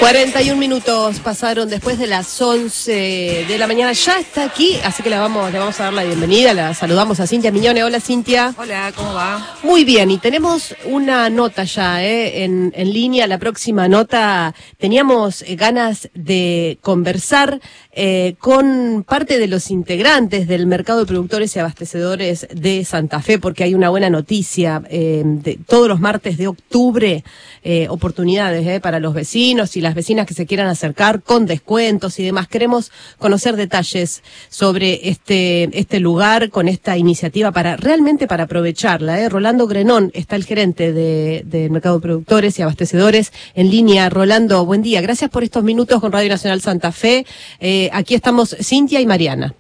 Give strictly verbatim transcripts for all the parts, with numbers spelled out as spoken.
cuarenta y un minutos pasaron después de las once de la mañana. Ya está aquí, así que le vamos, le vamos a dar la bienvenida. La saludamos a Cintia Miñone. Hola, Cintia. Hola, ¿cómo va? Muy bien, y tenemos una nota ya eh, en, en línea. La próxima nota, teníamos eh, ganas de conversar eh, con parte de los integrantes del mercado de productores y abastecedores de Santa Fe, porque hay una buena noticia. Eh, de, todos los martes de octubre, eh, oportunidades eh, para los vecinos y las vecinas que se quieran acercar con descuentos y demás. Queremos conocer detalles sobre este este lugar con esta iniciativa para realmente para aprovecharla. ¿eh? Rolando Grenón está el gerente de, de Mercado de Productores y Abastecedores en línea. Rolando, buen día. Gracias por estos minutos con Radio Nacional Santa Fe. Eh, aquí estamos Cintia y Mariana.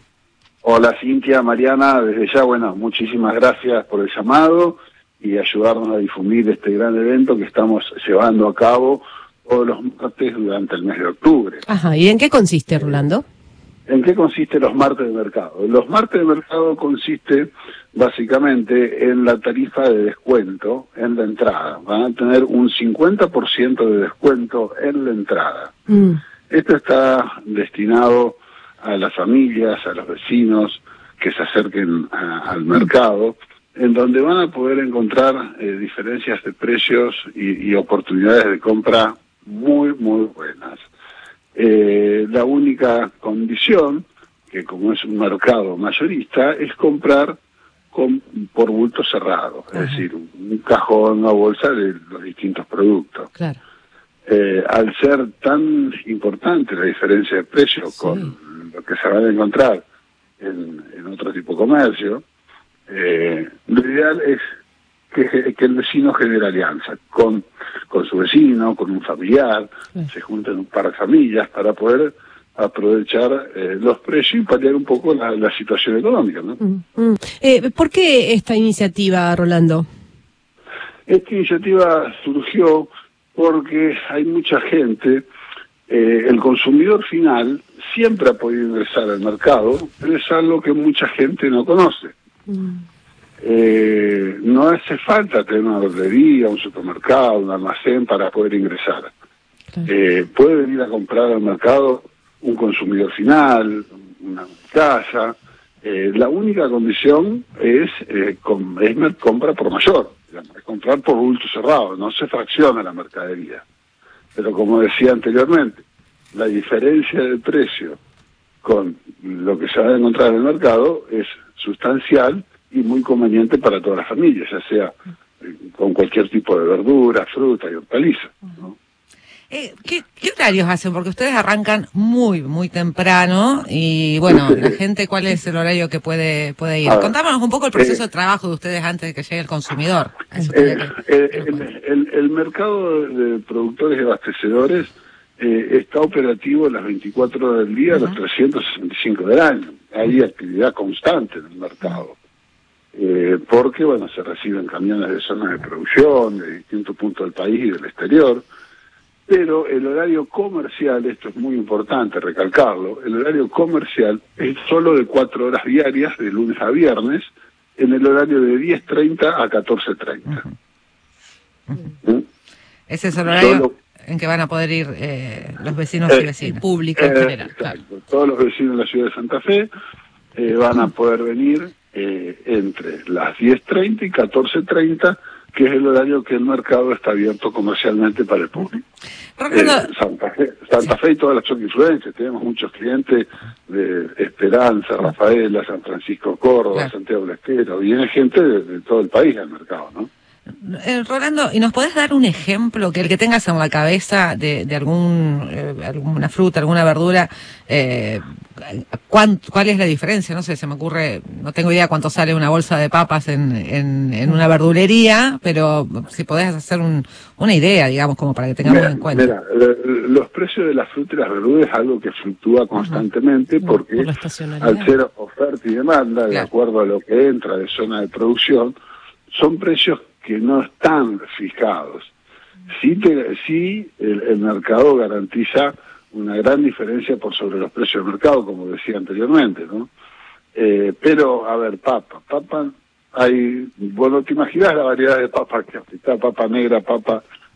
Hola Cintia, Mariana, desde ya, bueno, muchísimas gracias por el llamado y ayudarnos a difundir este gran evento que estamos llevando a cabo todos los martes durante el mes de octubre. Ajá, ¿y en qué consiste, Rolando? ¿En qué consiste los martes de mercado? Los martes de mercado consiste básicamente en la tarifa de descuento en la entrada. Van a tener un cincuenta por ciento de descuento en la entrada. Mm. Esto está destinado a las familias, a los vecinos que se acerquen a, al mercado, en donde van a poder encontrar eh, diferencias de precios y, y oportunidades de compra muy, muy buenas. Eh, la única condición, que como es un mercado mayorista, es comprar con, por bulto cerrado, es Ajá. decir, un, un cajón, una bolsa de los distintos productos. Claro. Eh, al ser tan importante la diferencia de precio sí. con lo que se van a encontrar en, en otro tipo de comercio, eh, lo ideal es que, que el vecino genere alianza con, con su vecino, con un familiar, sí. se junten un par de familias para poder aprovechar eh, los precios y paliar un poco la, la situación económica, ¿no? Mm, mm. Eh, ¿Por qué esta iniciativa, Rolando? Esta iniciativa surgió porque hay mucha gente, eh, el consumidor final siempre ha podido ingresar al mercado, pero es algo que mucha gente no conoce. Mm. Eh, no hace falta tener una verdulería, un supermercado, un almacén para poder ingresar. Claro. Eh, puede venir a comprar al mercado un consumidor final, una casa. Eh, la única condición es, eh, com es compra por mayor, digamos, es comprar por bulto cerrado, no se fracciona la mercadería. Pero como decía anteriormente, la diferencia de precio con lo que se va a encontrar en el mercado es sustancial y muy conveniente para todas las familias, ya sea eh, con cualquier tipo de verdura, fruta y hortaliza, ¿no? Eh, ¿qué, ¿Qué horarios hacen? Porque ustedes arrancan muy, muy temprano y, bueno, la gente, ¿cuál es el horario que puede puede ir? Contámonos un poco el proceso eh, de trabajo de ustedes antes de que llegue el consumidor. Eso eh, que, eh, el, el, el mercado de productores y abastecedores eh, está operativo las veinticuatro horas del día, uh-huh. los trescientos sesenta y cinco del año. Hay actividad constante en el mercado. Eh, porque, bueno, se reciben camiones de zonas de producción, de distintos puntos del país y del exterior. Pero el horario comercial, esto es muy importante recalcarlo, el horario comercial es solo de cuatro horas diarias, de lunes a viernes, en el horario de diez treinta a catorce treinta. Uh-huh. Uh-huh. Ese es el horario solo, en que van a poder ir eh, los vecinos eh, y vecinas. El público en eh, general. Claro. Todos los vecinos de la ciudad de Santa Fe eh, van a poder venir eh, entre las diez treinta y catorce treinta, que es el horario que el mercado está abierto comercialmente para el público. Eh, Santa Fe, Santa Fe y todas las zonas de influencia, tenemos muchos clientes de Esperanza, Rafaela, San Francisco Córdoba, claro. Santiago del Estero, viene gente de, de todo el país al mercado, ¿no? Eh, Rolando, ¿y nos podés dar un ejemplo que el que tengas en la cabeza de, de algún eh, alguna fruta, alguna verdura? Eh, ¿cuál, ¿Cuál es la diferencia? No sé, se me ocurre, no tengo idea cuánto sale una bolsa de papas en, en, en una verdulería, pero si podés hacer un, una idea, digamos, como para que tengamos mira, en cuenta. Mira, los precios de las frutas y las verduras es algo que fluctúa constantemente, uh-huh. porque por al ser oferta y demanda, claro. de acuerdo a lo que entra de zona de producción, son precios que no están fijados. Sí, te, sí el, el mercado garantiza una gran diferencia por sobre los precios del mercado, como decía anteriormente, ¿no? Eh, pero, a ver, papa, papa, hay, bueno, te imaginas la variedad de papas que está, papa negra, papa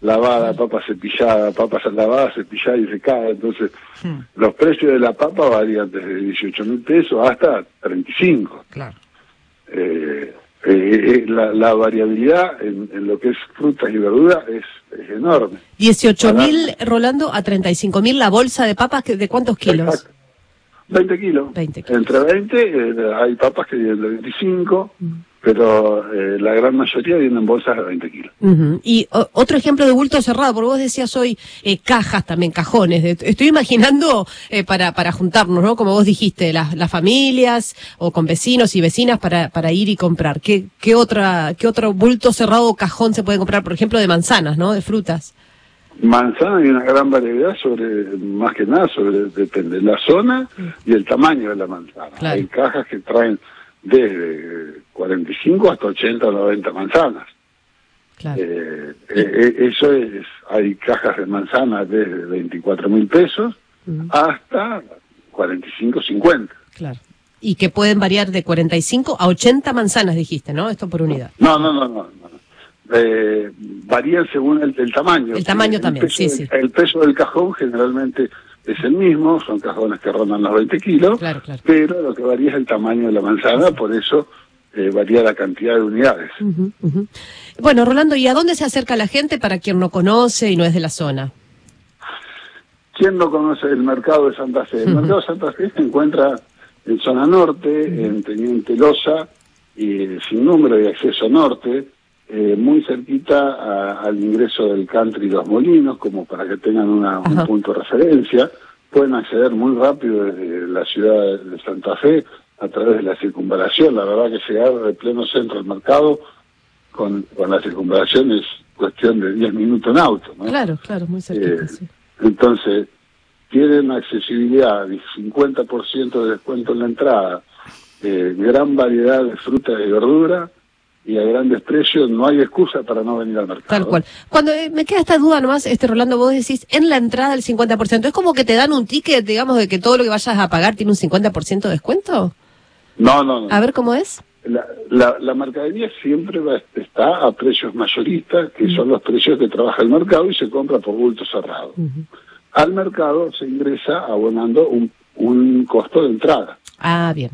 lavada, papa cepillada, papa lavada, cepillada y secada. Entonces, Hmm. los precios de la papa varían desde dieciocho mil pesos hasta treinta y cinco. Claro. Eh, eh, eh, la, la variabilidad en, en lo que es frutas y verduras es, es enorme. dieciocho mil, Rolando, a treinta y cinco mil la bolsa de papas, que- ¿de cuántos kilos? Exacto. veinte kilos. veinte kilos. Entre veinte, eh, hay papas que vienen de veinticinco, Mm. pero eh, la gran mayoría vienen en bolsas de veinte kilos. Ujú. Y o- otro ejemplo de bulto cerrado, porque vos decías hoy eh, cajas también, cajones. De- estoy imaginando eh, para para juntarnos, ¿no? Como vos dijiste, las, las familias o con vecinos y vecinas para para ir y comprar. ¿Qué qué otra qué otro bulto cerrado o cajón se puede comprar? Por ejemplo, de manzanas, ¿no? De frutas. Manzana hay una gran variedad sobre, más que nada, sobre depende de la zona y el tamaño de la manzana. Claro. Hay cajas que traen desde cuarenta y cinco hasta ochenta o noventa manzanas. Claro. Eh, eh, eso es, hay cajas de manzana desde veinticuatro mil pesos Ujú. hasta cuarenta y cinco, cincuenta. Claro. Y que pueden variar de cuarenta y cinco a ochenta manzanas, dijiste, ¿no? Esto por unidad. No, no, no, no. no. Eh, varían según el, el tamaño. El tamaño también, peso sí, del- sí. El peso del cajón generalmente es el mismo, son cajones que rondan los veinte kilos, Claro, claro. pero lo que varía es el tamaño de la manzana, por eso eh, varía la cantidad de unidades. Ujú, ujú. Bueno, Rolando, ¿y a dónde se acerca la gente para quien no conoce y no es de la zona? ¿Quién no conoce el mercado de Santa Fe? El Ujú. mercado de Santa Fe se encuentra en zona norte, en Teniente Loza, y eh, sin número de acceso norte, eh, muy cerquita a- al ingreso del Country Los Molinos, como para que tengan una, un Ajá. punto de referencia. Pueden acceder muy rápido desde la ciudad de Santa Fe a través de la circunvalación. La verdad que llegar de pleno centro al mercado con, con la circunvalación es cuestión de diez minutos en auto, ¿no? Claro, claro, muy cerquita, Eh, sí. Entonces, tienen accesibilidad, cincuenta por ciento de descuento en la entrada, eh, gran variedad de frutas y verduras, y a grandes precios. No hay excusa para no venir al mercado. Tal cual. Cuando eh, me queda esta duda nomás, este Rolando, vos decís, en la entrada el cincuenta por ciento, ¿es como que te dan un ticket, digamos, de que todo lo que vayas a pagar tiene un cincuenta por ciento de descuento? No, no, no. A ver cómo es. La, la, la mercadería siempre va, está a precios mayoristas, que son los precios que trabaja el mercado y se compra por bulto cerrado. Ujú. Al mercado se ingresa abonando un, un costo de entrada. Ah, bien.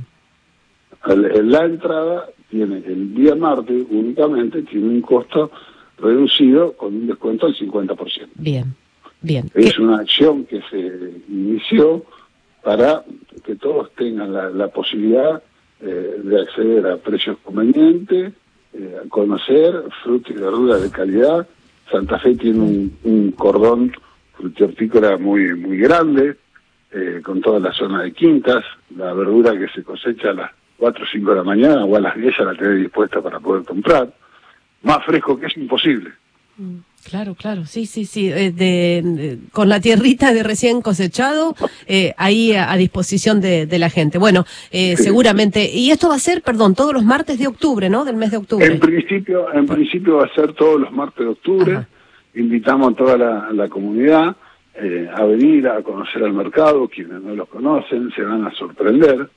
El- La entrada tiene el día martes únicamente tiene un costo reducido con un descuento del cincuenta por ciento. Bien, bien. Es ¿Qué- una acción que se inició para que todos tengan la, la posibilidad eh, de acceder a precios convenientes, eh, a conocer frutas y verduras de calidad. Santa Fe tiene un, un cordón frutihortícola muy muy grande, eh, con toda la zona de quintas. La verdura que se cosecha a las cuatro o cinco de la mañana o a las diez ya la tenés dispuesta para poder comprar. Más fresco que es imposible. Claro, claro, sí, sí, sí. eh, de- de- con la tierrita de recién cosechado, eh, ahí a, a disposición de, de la gente. Bueno, eh, Sí. seguramente. Y esto va a ser, perdón, todos los martes de octubre, ¿no? Del mes de octubre. En principio, en principio va a ser todos los martes de octubre. Ajá. Invitamos a toda la, la comunidad eh, a venir a conocer al mercado. Quienes no lo conocen se van a sorprender.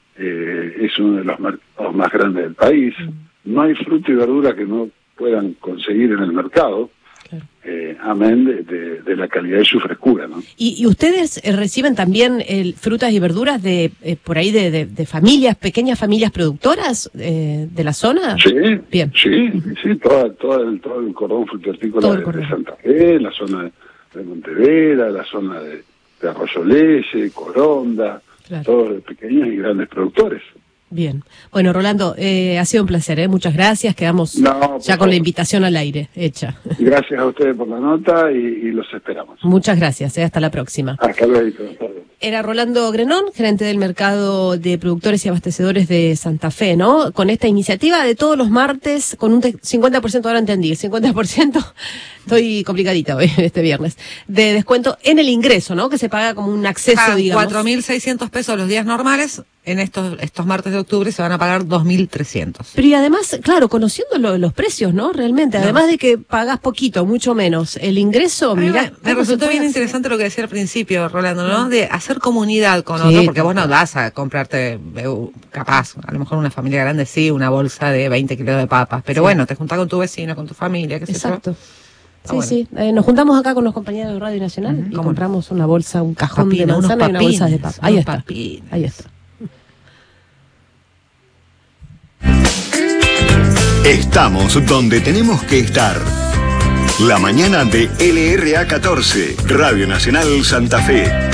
Eh, es uno de los mercados más grandes del país. No hay fruta y verdura que no puedan conseguir en el mercado, Claro. eh, amén de, de- de la calidad y su frescura, ¿no? ¿Y, y ustedes eh, reciben también el, frutas y verduras de eh, por ahí de, de, de familias, pequeñas familias productoras eh, de la zona? Sí, Bien. sí, sí, toda, todo, el, todo el cordón frutícola Todo el de, cordón. de Santa Fe, la zona de, de Montevera, la zona de, de Arroyo Leye, Coronda, Claro. todos pequeños y grandes productores. Bien. Bueno, Rolando, eh, ha sido un placer, ¿eh? Muchas gracias. Quedamos No, por ya con favor. la invitación al aire hecha. Gracias a ustedes por la nota y, y los esperamos. Muchas gracias, ¿eh? Hasta la próxima. Hasta luego. Hasta luego. Era Rolando Grenón, gerente del mercado de productores y abastecedores de Santa Fe, ¿no? Con esta iniciativa de todos los martes, con un te- cincuenta por ciento, ahora entendí, cincuenta por ciento, estoy complicadita hoy, este viernes, de descuento en el ingreso, ¿no? Que se paga como un acceso, Ah, digamos. cuatro mil seiscientos pesos los días normales, en estos estos martes de octubre se van a pagar dos mil trescientos. Pero y además, claro, conociendo lo- los precios, ¿no? Realmente, No. además de que pagás poquito, mucho menos, el ingreso, A mí mirá. me, me ¿cómo se resultó puede bien hacer? interesante lo que decía al principio, Rolando, ¿no? De hacer comunidad con Sí, otro, porque vos tal no vas a comprarte, eh, capaz, a lo mejor una familia grande sí, una bolsa de veinte kilos de papas, pero Sí. bueno, te juntás con tu vecino, con tu familia, qué sé yo. Exacto. Sí, bueno. sí. Eh, nos juntamos acá con los compañeros de Radio Nacional uh-huh. y compramos una bolsa, un cajón papina, de manzana y una bolsa de papa. Ahí está. Papines. Ahí está. Estamos donde tenemos que estar. La mañana de L R A catorce, Radio Nacional Santa Fe.